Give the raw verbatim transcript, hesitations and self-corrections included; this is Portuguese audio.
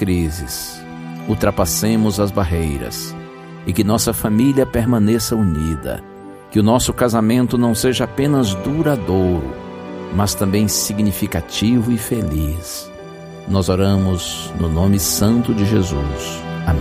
crises, ultrapassemos as barreiras e que nossa família permaneça unida, que o nosso casamento não seja apenas duradouro, mas também significativo e feliz. Nós oramos no nome santo de Jesus.